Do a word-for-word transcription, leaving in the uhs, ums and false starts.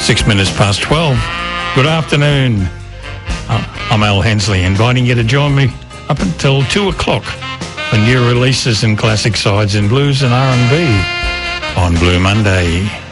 Six minutes past twelve. Good afternoon. Uh, I'm Al Hensley, inviting you to join me up until two o'clock for new releases and classic sides in blues and R and B on Blue Monday.